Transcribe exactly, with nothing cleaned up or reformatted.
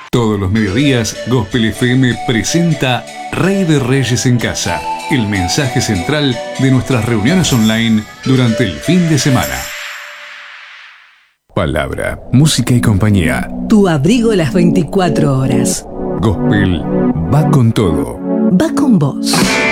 Todos los mediodías, Gospel F M presenta Rey de Reyes en Casa, el mensaje central de nuestras reuniones online durante el fin de semana. Palabra, música y compañía. Tu abrigo las veinticuatro horas. Gospel va con todo. Va con vos.